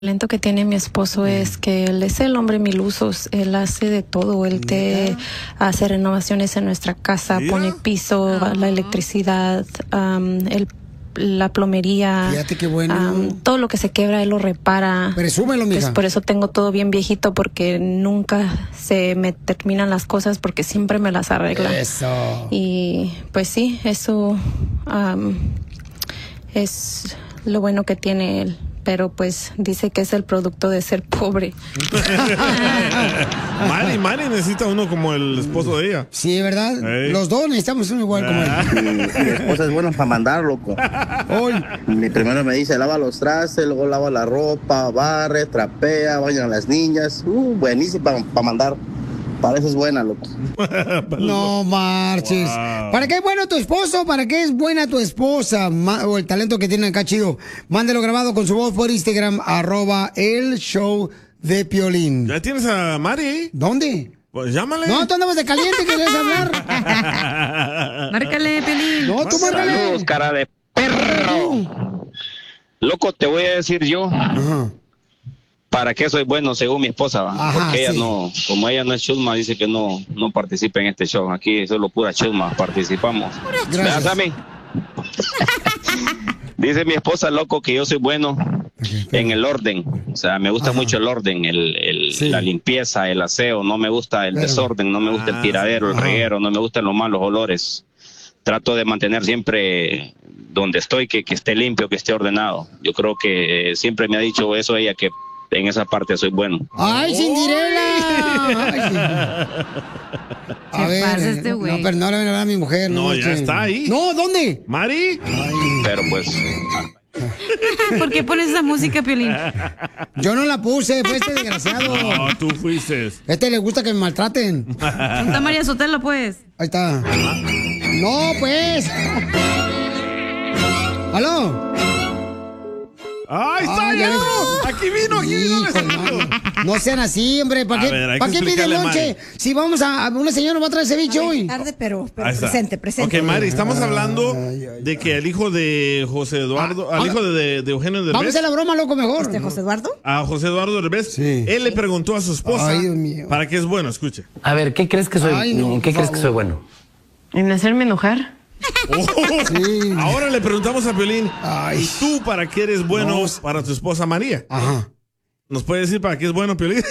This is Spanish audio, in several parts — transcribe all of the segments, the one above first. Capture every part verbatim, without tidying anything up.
El talento que tiene mi esposo es que él es el hombre mil usos, él hace de todo, él te hace renovaciones en nuestra casa, Mira. pone piso, Ah. la electricidad, um, el, la plomería, Fíjate qué bueno. um, todo lo que se quebra él lo repara. Presúmelo, mija. Pues por eso tengo todo bien viejito, porque nunca se me terminan las cosas, porque siempre me las arregla. Eso. Y pues sí, eso um, es lo bueno que tiene él. Pero pues dice que es el producto de ser pobre. Mari, Mari necesita uno como el esposo de ella. Sí, ¿verdad? Ey. Los dos necesitamos uno igual como él. Mi esposa es buena para mandar, loco. Hoy. Mi primero me dice, lava los trastes, luego lava la ropa, barre, trapea, baña a las niñas. Uh, buenísima para pa mandar. Para eso es buena, loco. No marches. Wow. ¿Para qué es bueno tu esposo? ¿Para qué es buena tu esposa? Ma- o el talento que tiene acá chido. Mándelo grabado con su voz por Instagram, arroba el show de Piolín. ¿Ya tienes a Mari? ¿Dónde? Pues llámale. No, tú andamos de caliente, ¿quieres hablar? Márcale, Pelín. No, tú márcale. Saludos, cara de perro. Loco, te voy a decir yo Ajá. para qué soy bueno según mi esposa, ¿va? Ajá, porque ella sí. no, como ella no es chusma, dice que no, no participa en este show. Aquí solo pura chusma participamos. ¿Verdad, Gracias. Sammy? Dice mi esposa, loco, que yo soy bueno en el orden. O sea, me gusta Ajá. mucho el orden, el, el- Sí. la limpieza, el aseo. No me gusta el Pero- desorden, no me gusta Ah, el tiradero, el Ajá. reguero, no me gustan los malos olores. Trato de mantener siempre donde estoy, que, que esté limpio, que esté ordenado. Yo creo que eh, siempre me ha dicho eso ella, que en esa parte soy bueno. ¡Ay, Cinderela! Ay. A Se pasa este güey. no, pero no le van a hablar a mi mujer. No, ya marchen. está ahí. No, ¿dónde? Mari. Pero pues, ¿Por qué pones esa música, Piolín? Yo no la puse, fue este desgraciado. No, tú fuiste. Este le gusta que me maltraten. Ponte a María Sotelo, pues. Ahí está. No, pues. ¿Aló? ¡Ahí está! Ah, ya ya! ves. Aquí vino, aquí vino. Hijo, hermano. No sean así, hombre. ¿Para A qué, ver, hay ¿para que qué pide explicarle, lonche? Mari. Si vamos a, a una señora va a traer ceviche hoy. Tarde, pero, pero Ahí está. presente, presente. Ok, Mari, estamos hablando Ay, ay, de que el hijo de José Eduardo, Ah, al ah, hijo de, de- de Eugenio Vamos a Derbez, hacer la broma, loco, mejor. ¿Este José Eduardo? a José Eduardo Derbez, Sí. él le preguntó a su esposa Ay, Dios mío. para qué es bueno, escuche. A ver, ¿qué crees que soy? Ay, no, ¿En qué por crees que favor. soy bueno? ¿En hacerme enojar? Oh, Sí. Ahora le preguntamos a Piolín, Ay. ¿y tú para qué eres bueno No. para tu esposa María? Ajá. ¿Nos puede decir para qué es bueno, Piolín?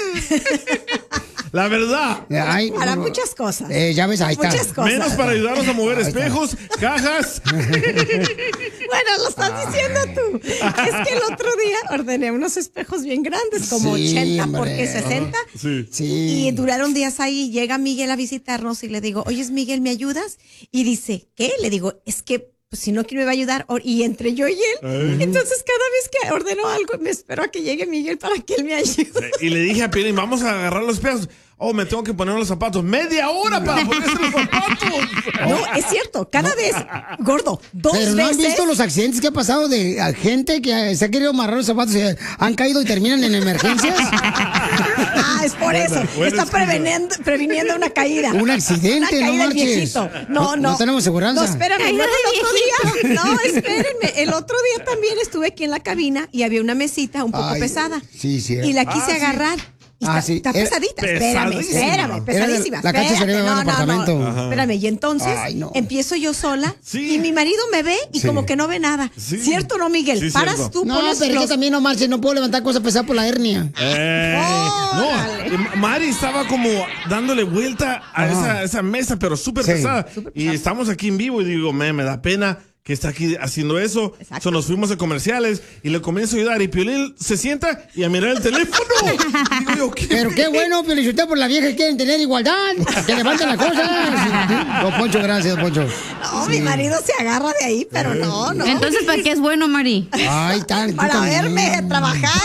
La verdad. Ay, Para no, muchas cosas. Eh, ya ves, ahí está. Muchas cosas. Menos para ayudarnos a mover Ahí está. espejos, cajas. Bueno, lo estás diciendo tú. Es que el otro día ordené unos espejos bien grandes, como Sí, ochenta hombre. por sesenta. Sí. Sí. Y duraron días ahí. Llega Miguel a visitarnos y le digo, oye, Miguel, ¿me ayudas? Y dice, ¿qué? Le digo, es que pues, si no, ¿quién me va a ayudar? O- Y entre yo y él. Entonces, cada vez que ordeno algo, me espero a que llegue Miguel para que él me ayude. Y le dije a Piolín, vamos a agarrar los espejos. Oh, me tengo que poner los zapatos. Media hora para ponerse los zapatos. No, es cierto. Cada vez, gordo, dos Pero no han veces. visto los accidentes que ha pasado de a gente que se ha querido amarrar los zapatos y han caído y terminan en emergencias. Ah, es por eso. buena Está excusa. preveniendo, previniendo una caída. Un accidente, Una caída no del marches. viejito. No, No- no. no tenemos seguranza. No, espérame. Caída Luego de el otro día. No, espérenme. El otro día también estuve aquí en la cabina y había una mesita un poco Ay, pesada. sí, sí. Y la quise Ah, sí. agarrar. Y Ah, está, sí. está Era- pesadita. Espérame, Pesadísima. espérame, Era pesadísima. la- la Cacha se le Espérate, iba a no, un no, apartamento. no. Ajá. Espérame, y entonces Ay, no. empiezo yo sola Sí. y mi marido me ve y Sí. como que no ve nada. Sí. ¿Cierto o no, Miguel? Sí, Paras cierto. tú, No, pones pero yo los- también no marches, no puedo levantar cosas pesadas por la hernia. Eh, Órale. no, eh, Mari estaba como dándole vuelta a Ajá. esa, esa mesa, pero súper Sí. pesada. Y estamos aquí en vivo y digo, me, me da pena que está aquí haciendo eso. Exacto. So, nos fuimos a comerciales y le comienzo a ayudar. Y Piolín se sienta y a mirar el teléfono. Digo yo, ¿qué? Pero qué bueno, felicitar por las viejas que quieren tener igualdad. Que levanten las cosas. Don Poncho, gracias, don Poncho. No, mi marido se agarra de ahí, pero no, no. Entonces, ¿para qué es bueno, Mari? Ay, tal. tú Para también. verme trabajar,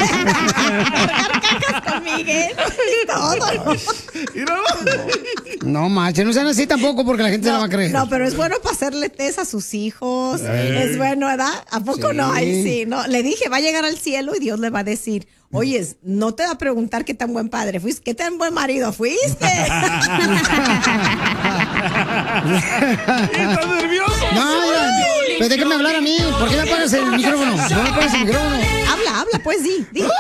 cargar cajas con Miguel y todo. Y no. No marches, no sean así tampoco porque la gente se la va a creer. No, pero es bueno para hacerle test a sus hijos. Es bueno, ¿verdad? ¿A poco Sí. no? Ahí sí, no. Le dije, va a llegar al cielo y Dios le va a decir, oye, no te va a preguntar qué tan buen padre fuiste, qué tan buen marido fuiste. ¿Estás nervioso? No, ya. Pero déjame hablar a mí. ¿Por qué me apagas el micrófono? No me apagas el micrófono. Habla, habla, pues, di. di.